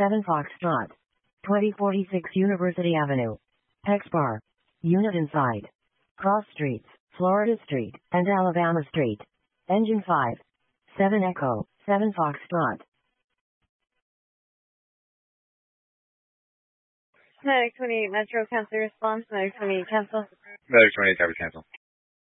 7 Foxtrot. 2046 University Avenue. Hex Bar. Unit inside. Cross Streets, Florida Street, and Alabama Street. Engine 5. 7 Echo, 7 Foxtrot. Medic 28 Metro, cancel response. Medic 28 cancel. Medic 28, copy, cancel.